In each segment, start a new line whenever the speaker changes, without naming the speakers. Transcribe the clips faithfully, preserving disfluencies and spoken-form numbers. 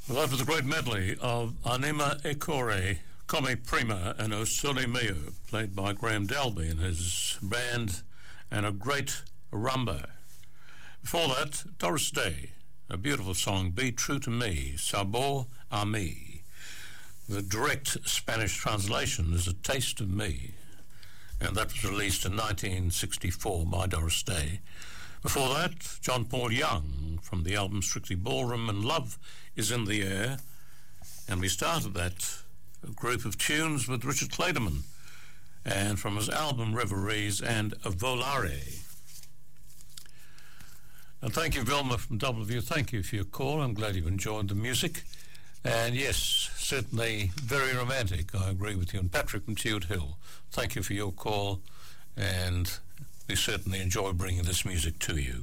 Well, that was a great medley of Anima Ekore, Come Prima and O Sole Mio, played by Graham Dalby and his band, and a great rumba. Before that, Doris Day, a beautiful song, Be True to Me, Sabor a Mi. The direct Spanish translation is A Taste of Me, and that was released in nineteen sixty-four by Doris Day. Before that, John Paul Young from the album Strictly Ballroom and Love is in the Air, and we started that group of tunes with Richard Clayderman and from his album Reveries and Volare. And thank you, Vilma from Doubleview. Thank you for your call. I'm glad you've enjoyed the music. And yes, certainly very romantic. I agree with you. And Patrick from Tewett Hill, thank you for your call, and we certainly enjoy bringing this music to you.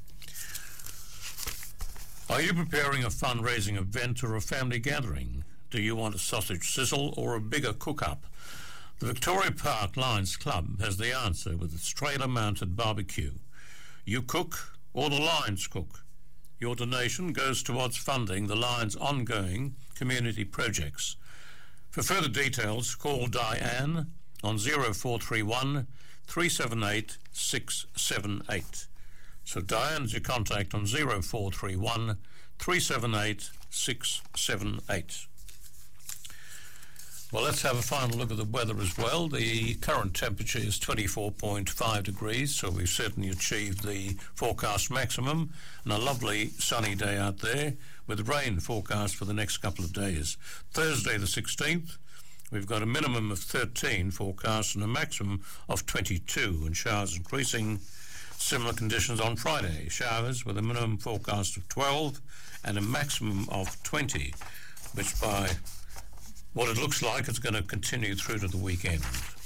Are you preparing a fundraising event or a family gathering? Do you want a sausage sizzle or a bigger cook-up? The Victoria Park Lions Club has the answer with its trailer-mounted barbecue. You cook or the Lions cook? Your donation goes towards funding the Lions' ongoing community projects. For further details, call Diane on zero four three one, three seven eight, six seven eight. So Diane's your contact on zero four three one, three seven eight, six seven eight. Well, let's have a final look at the weather as well. The current temperature is twenty-four point five degrees, so we've certainly achieved the forecast maximum, and a lovely sunny day out there with rain forecast for the next couple of days. Thursday the sixteenth, we've got a minimum of thirteen forecast and a maximum of twenty-two, and showers increasing. Similar conditions on Friday, showers with a minimum forecast of twelve and a maximum of twenty, which by what it looks like it's going to continue through to the weekend.